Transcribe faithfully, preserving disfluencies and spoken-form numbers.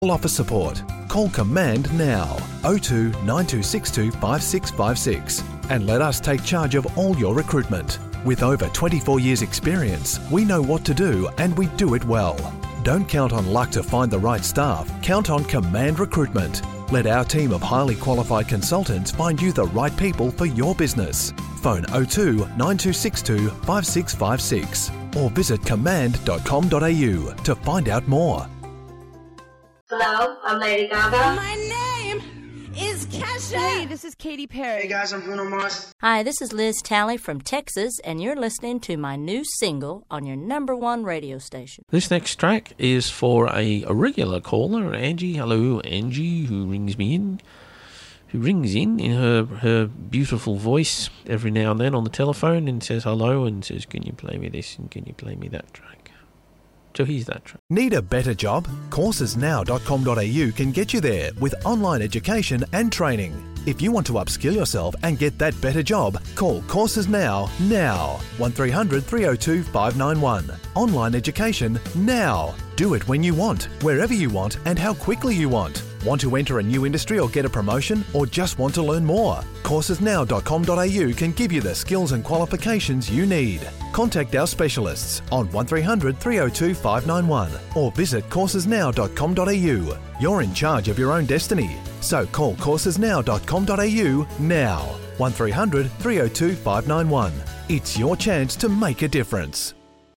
Office support. Call Command now oh two nine two six two five six five six and let us take charge of all your recruitment. With over twenty-four years experience, we know what to do and we do it well. Don't count on luck to find the right staff. Count on Command Recruitment. Let our team of highly qualified consultants find you the right people for your business. Phone oh two nine two six two five six five six or visit command dot com dot a u to find out more. Hello, I'm Lady Gaga. My name is Kesha. Hey, this is Katy Perry. Hey guys, I'm Bruno Mars. Hi, this is Liz Talley from Texas, and you're listening to my new single on your number one radio station. This next track is for a, a regular caller, Angie. Hello, Angie, who rings me in. Who rings in in her, her beautiful voice every now and then on the telephone and says hello and says, can you play me this and can you play me that track? So here's that track. Need a better job? courses now dot com dot a u can get you there with online education and training. If you want to upskill yourself and get that better job, call Courses Now, now. one three hundred three oh two five nine one. Online education now. Do it when you want, wherever you want and how quickly you want. Want to enter a new industry or get a promotion or just want to learn more? courses now dot com dot a u can give you the skills and qualifications you need. Contact our specialists on one three hundred three oh two five nine one or visit courses now dot com dot a u. You're in charge of your own destiny, so call courses now dot com dot a u now. one three hundred three oh two five nine one. It's your chance to make a difference.